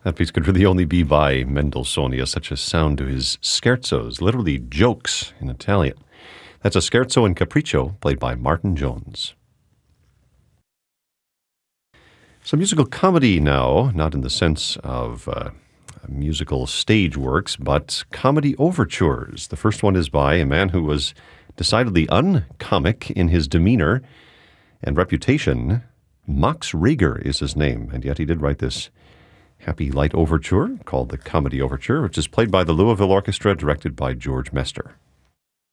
That piece could really only be by Mendelssohn. He has such a sound to his scherzos, literally jokes in Italian. That's a scherzo and capriccio played by Martin Jones. Some musical comedy now, not in the sense of musical stage works, but comedy overtures. The first one is by a man who was decidedly uncomic in his demeanor and reputation. Max Reger is his name, and yet he did write this happy light overture called the Comedy Overture, which is played by the Louisville Orchestra, directed by George Mester.